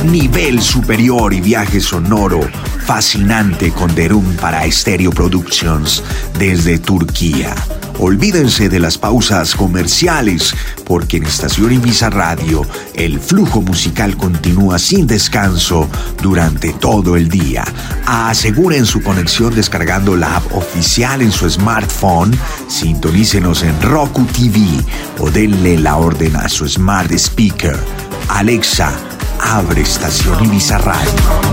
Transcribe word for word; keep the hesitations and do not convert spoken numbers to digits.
nivel superior y viaje sonoro fascinante con Derum para Stereo Productions desde Turquía. Olvídense de las pausas comerciales, porque en Estación Ibiza Radio el flujo musical continúa sin descanso durante todo el día. Aseguren su conexión descargando la app oficial en su smartphone, sintonícenos en Roku T V o denle la orden a su smart speaker. Alexa, abre Estación Ibiza Radio.